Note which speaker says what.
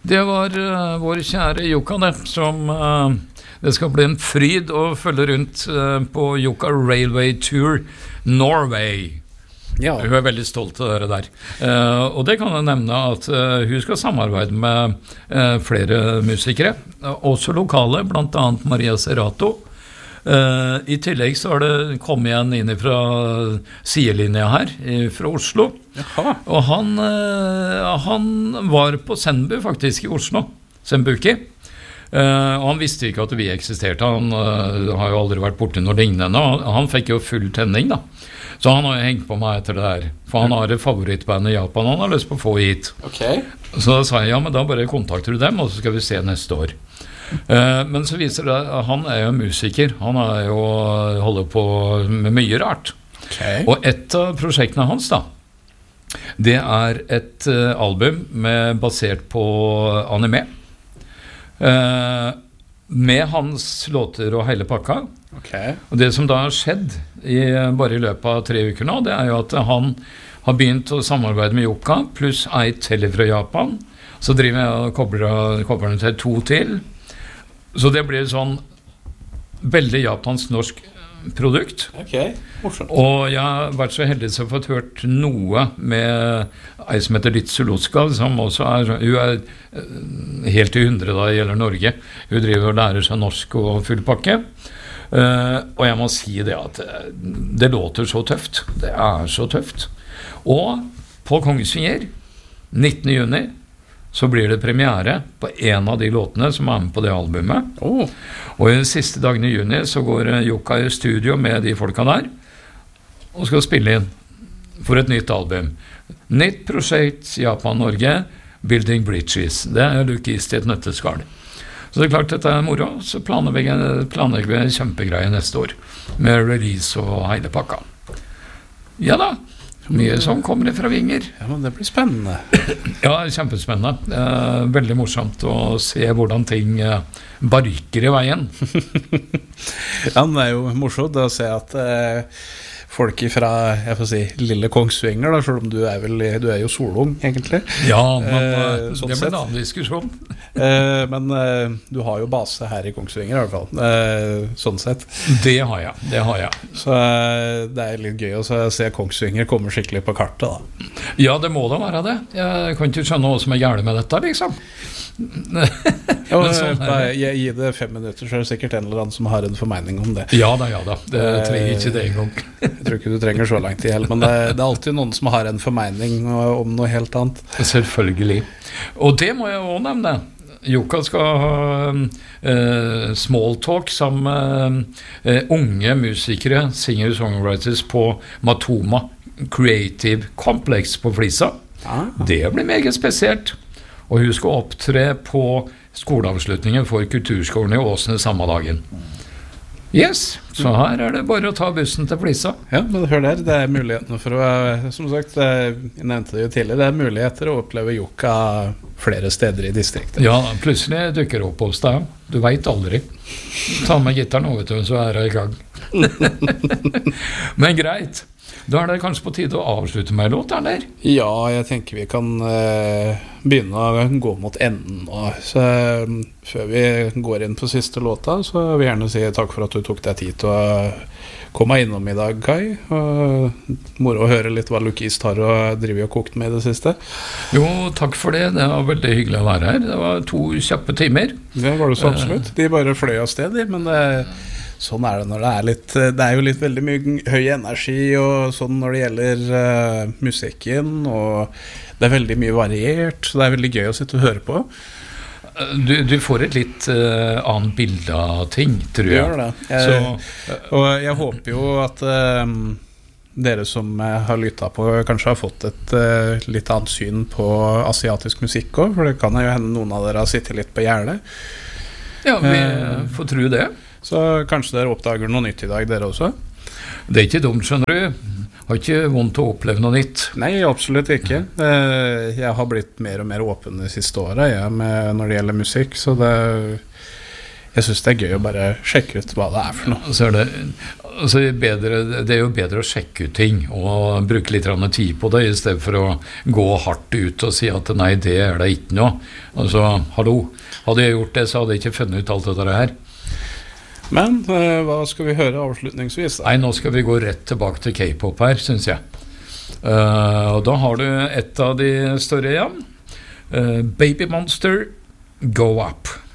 Speaker 1: Det var vår kjære Jokka det, som det skal bli en fryd å følge rundt på Jokka Railway Tour Norway. Ja. Hun veldig stolt av det der. Og det kan jeg nevne at hun skal samarbeide med flere musikere, også lokale, blant annet Maria Serrato. I tillegg så har det kommet igjen inn fra sidelinja her, fra Oslo. Jaha. Og han var på Sennbu faktisk i Oslo, Sennbuki. Og han visste ikke at vi eksisterte. Han har jo aldri vært borte noe lignende. Han fikk jo full tenning da. Så han har jo hengt på meg etter det der. For han har et favorittband i Japan han har lyst på å få hit. Okay. Så da sa jeg, ja, men da bare kontakter du dem, og så skal vi se neste år. Men så viser det at han jo musiker. Han jo holder på med mye rart. Okay. Og et av prosjektene hans da, det et album basert på anime. Med hans låter og hele pakka. Okay. Og det som da har skjedd bare i løpet av 3 uker nå, det jo at han har begynt å samarbeide med Jokka, pluss ei til fra Japan. Så driver jeg og kobler den til 2 til. Så det blir sånn veldig japansk-norsk produkt. Okay. Og jeg har vært så heldig som fått hørt noe med ei som heter Litsuloska, som også hun helt i 100 da gjelder Norge. Hun driver og lærer seg norsk og full pakke. Og jeg må si det at det låter så tøft. Det så tøft. Og på Kongsvinger 19. juni så blir det premiere på en av de låtene som med på det albumet. Og i den siste dagen i juni så går Jokka i studio med de folka der og skal spille inn for et nytt album. Nytt prosjekt Japan-Norge, Building Bridges. Det Luke East i et nøtteskall. Så det klart dette moro, så planlegger vi en kjempegreie neste år med release og hele pakka. Ja da, mye som kommer fra Vinger.
Speaker 2: Ja, men det blir spennende.
Speaker 1: Ja, kjempespennende. Veldig morsomt å se hvordan ting barker i veien.
Speaker 2: Ja, men det jo morsomt å se at folk fra, jeg får si, lille Kongsvinger da, selv om du du jo solung egentlig.
Speaker 1: Ja, men sånn det blir en annen diskusjon.
Speaker 2: Men du har jo base her i Kongsvinger i hvert fall, sånn sett.
Speaker 1: Det har jeg.
Speaker 2: Så det litt gøy å se Kongsvinger komme skikkelig på kartet da.
Speaker 1: Ja, det må da være det. Jeg kan ikke skjønne hva som gærent med dette, liksom.
Speaker 2: Jeg gir det 5 minutter, så det sikkert en eller annen som har en formening om det.
Speaker 1: Ja da. Det trenger ikke det en gang.
Speaker 2: Jeg tror ikke du trenger så langt i hele, men det alltid noen som har en formening om noe helt annet.
Speaker 1: Selvfølgelig. Og det må jeg også nevne. Jokka skal ha small talk sammen med unge musikere, singer-songwriters på Matoma Creative Complex på Flisa. Det blir meget spesielt. Og hun skal opptre på skoleavslutningen for kulturskolen i Åsene samme dagen. Yes, så her det bare å ta bussen til Flisa.
Speaker 2: Ja, men hør der, det mulighetene for å, som sagt, jeg nevnte det jo tidligere, det muligheter å oppleve Jokka flere steder i distriktet.
Speaker 1: Ja, plutselig dukker opp hos deg. Du vet aldri. Ta med gitteren over til, så det i gang. Men greit. Da det kanskje på tide å avslutte med en låt, eller?
Speaker 2: Ja, jeg tenker vi kan begynne å gå mot enden nå. Så før vi går inn på siste låta, så vil jeg gjerne si takk for at du tok deg tid til å komme innom i dag, Kai. Og moro å høre litt hva Luke East har og driver og kokt med i det siste.
Speaker 1: Jo, takk for det. Det var veldig hyggelig å være her. Det var 2 kjappe timer.
Speaker 2: Det var det så absolutt. De bare fløy av sted, men sånn det når det jo litt veldig mye høy energi og sånn når det gjelder musikken, og det veldig mye variert, så det veldig gøy å sitte og høre på.
Speaker 1: Du får et litt annet bilde av ting, tror jeg.
Speaker 2: Gjør det. Og jeg håper jo at dere som har lyttet på kanskje har fått et litt annet syn på asiatisk musikk også, for det kan jo hende noen av dere har sittet litt på gjerdet.
Speaker 1: Ja, vi får tro det.
Speaker 2: Så kanskje dere oppdager noe nytt i dag, dere også?
Speaker 1: Det ikke dumt, skjønner du. Har ikke vondt å oppleve noe nytt.
Speaker 2: Nei, absolutt ikke. Jeg har blitt mer og mer åpen de siste årene når det gjelder musikk, så jeg synes det gøy å bare sjekke ut hva det for noe.
Speaker 1: Så det er jo bedre å sjekke ut ting og bruke litt tid på det, i stedet for å gå hardt ut og si at nei, det det ikke noe. Altså, hallo, hadde jeg gjort det, så hadde jeg ikke funnet ut alt dette her.
Speaker 2: Men hva skal vi høre avslutningsvis?
Speaker 1: Nei, nå skal vi gå rett tilbake til K-pop her, synes jeg. Og da har du et av de større igjen. Baby Monster, Go Up.